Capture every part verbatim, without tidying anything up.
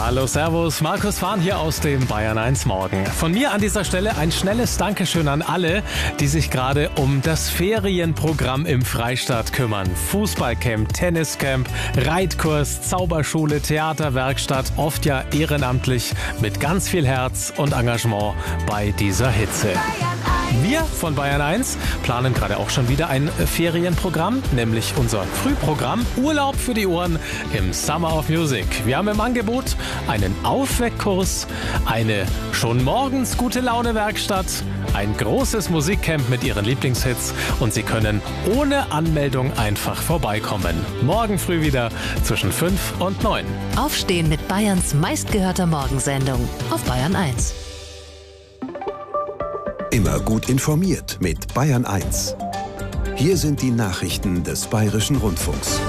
Hallo, servus, Markus Fahn hier aus dem Bayern eins Morgen. Von mir an dieser Stelle ein schnelles Dankeschön an alle, die sich gerade um das Ferienprogramm im Freistaat kümmern. Fußballcamp, Tenniscamp, Reitkurs, Zauberschule, Theaterwerkstatt, oft ja ehrenamtlich mit ganz viel Herz und Engagement bei dieser Hitze. Wir von Bayern eins planen gerade auch schon wieder ein Ferienprogramm, nämlich unser Frühprogramm Urlaub für die Ohren im Summer of Music. Wir haben im Angebot einen Aufweckkurs, eine schon morgens gute Laune Werkstatt, ein großes Musikcamp mit Ihren Lieblingshits und Sie können ohne Anmeldung einfach vorbeikommen. Morgen früh wieder zwischen fünf und neun. Aufstehen mit Bayerns meistgehörter Morgensendung auf Bayern eins. Immer gut informiert mit Bayern eins. Hier sind die Nachrichten des Bayerischen Rundfunks.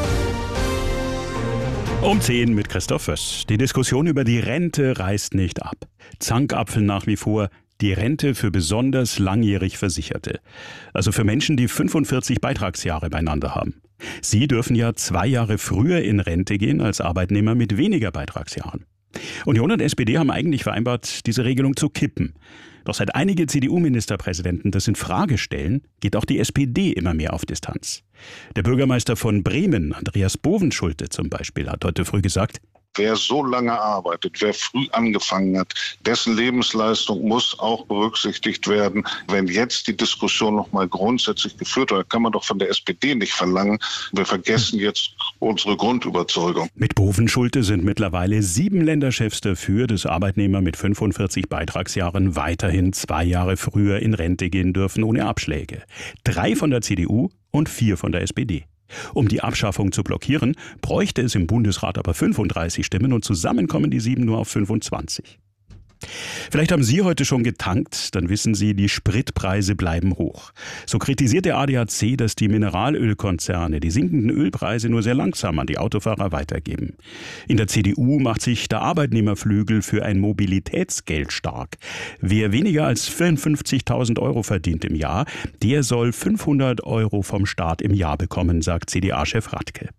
Um zehn mit Christoph Föss. Die Diskussion über die Rente reißt nicht ab. Zankapfel nach wie vor. Die Rente für besonders langjährig Versicherte. Also für Menschen, die fünfundvierzig Beitragsjahre beieinander haben. Sie dürfen ja zwei Jahre früher in Rente gehen als Arbeitnehmer mit weniger Beitragsjahren. Union und S P D haben eigentlich vereinbart, diese Regelung zu kippen. Doch seit einige C D U-Ministerpräsidenten das in Frage stellen, geht auch die S P D immer mehr auf Distanz. Der Bürgermeister von Bremen, Andreas Bovenschulte zum Beispiel, hat heute früh gesagt: Wer so lange arbeitet, wer früh angefangen hat, dessen Lebensleistung muss auch berücksichtigt werden. Wenn jetzt die Diskussion noch mal grundsätzlich geführt wird, kann man doch von der S P D nicht verlangen. Wir vergessen jetzt unsere Grundüberzeugung. Mit Bovenschulte sind mittlerweile sieben Länderchefs dafür, dass Arbeitnehmer mit fünfundvierzig Beitragsjahren weiterhin zwei Jahre früher in Rente gehen dürfen ohne Abschläge. Drei von der C D U und vier von der S P D. Um die Abschaffung zu blockieren, bräuchte es im Bundesrat aber fünfunddreißig Stimmen und zusammen kommen die sieben nur auf fünfundzwanzig. Vielleicht haben Sie heute schon getankt, dann wissen Sie, die Spritpreise bleiben hoch. So kritisiert der A D A C, dass die Mineralölkonzerne die sinkenden Ölpreise nur sehr langsam an die Autofahrer weitergeben. In der C D U macht sich der Arbeitnehmerflügel für ein Mobilitätsgeld stark. Wer weniger als vierundfünfzigtausend Euro verdient im Jahr, der soll fünfhundert Euro vom Staat im Jahr bekommen, sagt C D A-Chef Radke.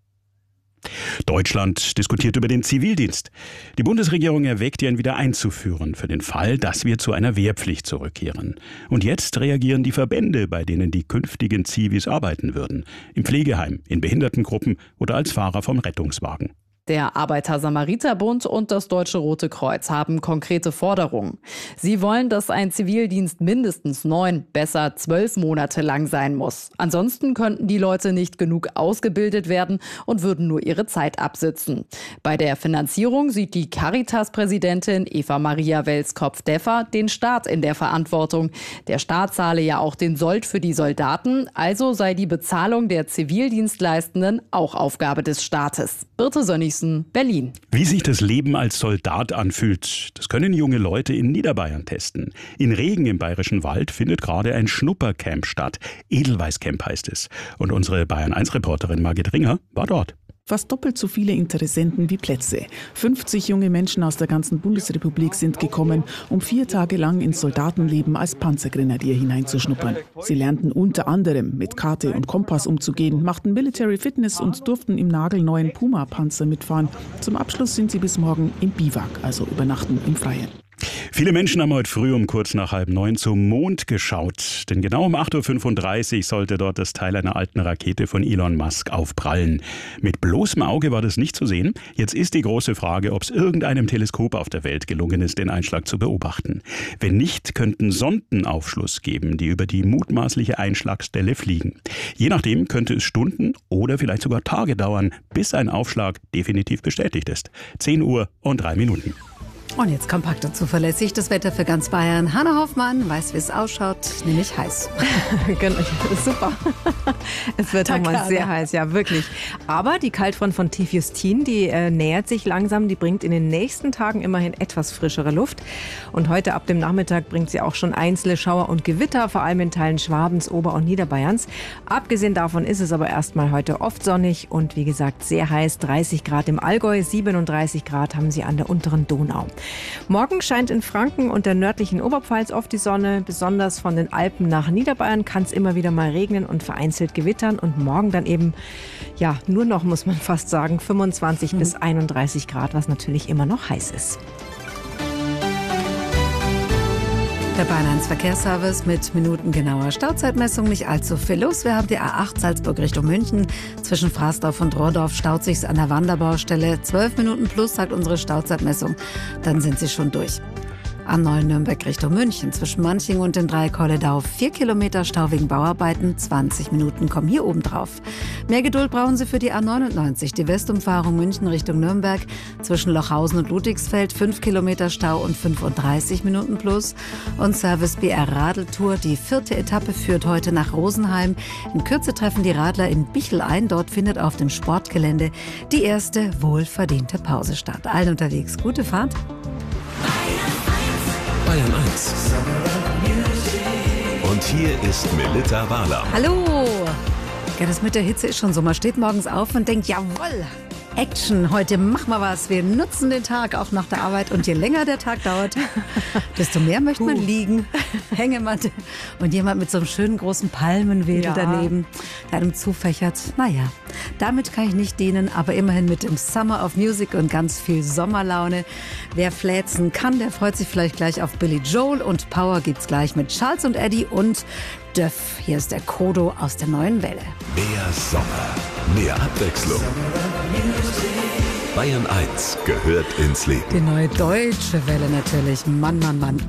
Deutschland diskutiert über den Zivildienst. Die Bundesregierung erwägt, ihn wieder einzuführen, für den Fall, dass wir zu einer Wehrpflicht zurückkehren. Und jetzt reagieren die Verbände, bei denen die künftigen Zivis arbeiten würden. Im Pflegeheim, in Behindertengruppen oder als Fahrer vom Rettungswagen. Der Arbeiter-Samariter-Bund und das Deutsche Rote Kreuz haben konkrete Forderungen. Sie wollen, dass ein Zivildienst mindestens neun, besser zwölf Monate lang sein muss. Ansonsten könnten die Leute nicht genug ausgebildet werden und würden nur ihre Zeit absitzen. Bei der Finanzierung sieht die Caritas-Präsidentin Eva-Maria Welskopf-Deffer den Staat in der Verantwortung. Der Staat zahle ja auch den Sold für die Soldaten, also sei die Bezahlung der Zivildienstleistenden auch Aufgabe des Staates. Birte Sönnigsen, Berlin. Wie sich das Leben als Soldat anfühlt, das können junge Leute in Niederbayern testen. In Regen im Bayerischen Wald findet gerade ein Schnuppercamp statt. Edelweißcamp heißt es. Und unsere Bayern eins Reporterin Margit Ringer war dort. Fast doppelt so viele Interessenten wie Plätze. fünfzig junge Menschen aus der ganzen Bundesrepublik sind gekommen, um vier Tage lang ins Soldatenleben als Panzergrenadier hineinzuschnuppern. Sie lernten unter anderem mit Karte und Kompass umzugehen, machten Military Fitness und durften im nagelneuen Puma-Panzer mitfahren. Zum Abschluss sind sie bis morgen im Biwak, also übernachten im Freien. Viele Menschen haben heute früh um kurz nach halb neun zum Mond geschaut. Denn genau um acht Uhr fünfunddreißig sollte dort das Teil einer alten Rakete von Elon Musk aufprallen. Mit bloßem Auge war das nicht zu sehen. Jetzt ist die große Frage, ob es irgendeinem Teleskop auf der Welt gelungen ist, den Einschlag zu beobachten. Wenn nicht, könnten Sonden Aufschluss geben, die über die mutmaßliche Einschlagstelle fliegen. Je nachdem könnte es Stunden oder vielleicht sogar Tage dauern, bis ein Aufschlag definitiv bestätigt ist. zehn Uhr und drei Minuten. Und jetzt kompakt und zuverlässig das Wetter für ganz Bayern. Hanna Hoffmann weiß, wie es ausschaut, nämlich heiß. Genau, super. Es wird auch mal sehr heiß, ja wirklich. Aber die Kaltfront von Tief Justin, die äh, nähert sich langsam. Die bringt in den nächsten Tagen immerhin etwas frischere Luft. Und heute ab dem Nachmittag bringt sie auch schon einzelne Schauer und Gewitter, vor allem in Teilen Schwabens, Ober- und Niederbayerns. Abgesehen davon ist es aber erstmal heute oft sonnig und wie gesagt sehr heiß. dreißig Grad im Allgäu, siebenunddreißig Grad haben sie an der unteren Donau. Morgen scheint in Franken und der nördlichen Oberpfalz oft die Sonne. Besonders von den Alpen nach Niederbayern kann es immer wieder mal regnen und vereinzelt gewittern. Und morgen dann eben, ja, nur noch, muss man fast sagen, fünfundzwanzig mhm. bis einunddreißig Grad, was natürlich immer noch heiß ist. Der Bayern eins Verkehrsservice mit minutengenauer Stauzeitmessung. Nicht allzu viel los. Wir haben die A acht Salzburg Richtung München. Zwischen Fraßdorf und Rohrdorf staut sich's an der Wanderbaustelle. Zwölf Minuten plus, sagt unsere Stauzeitmessung. Dann sind sie schon durch. A neun Nürnberg Richtung München. Zwischen Manching und den drei Kolledau vier Kilometer Stau wegen Bauarbeiten. zwanzig Minuten kommen hier oben drauf. Mehr Geduld brauchen Sie für die A neunundneunzig. Die Westumfahrung München Richtung Nürnberg. Zwischen Lochhausen und Ludwigsfeld fünf Kilometer Stau und fünfunddreißig Minuten plus. Und Service B R Radeltour. Die vierte Etappe führt heute nach Rosenheim. In Kürze treffen die Radler in Bichl ein. Dort findet auf dem Sportgelände die erste wohlverdiente Pause statt. Allen unterwegs gute Fahrt. Bayern eins. Und hier ist Melitta Wahler. Hallo! Ja, das mit der Hitze ist schon so. Man steht morgens auf und denkt, jawohl, Action, heute machen wir was. Wir nutzen den Tag auch nach der Arbeit. Und je länger der Tag dauert, desto mehr möchte man liegen, Hängematte und jemand mit so einem schönen großen Palmenwedel ja. daneben, der einem zufächert. Naja, damit kann ich nicht dienen, aber immerhin mit dem Summer of Music und ganz viel Sommerlaune. Wer fläzen kann, der freut sich vielleicht gleich auf Billy Joel, und Power gibt's gleich mit Charles und Eddie und Döff. Hier ist der Kodo aus der neuen Welle. Mehr Sommer, mehr Abwechslung. Bayern eins gehört ins Leben. Die neue deutsche Welle natürlich. Mann, Mann, Mann.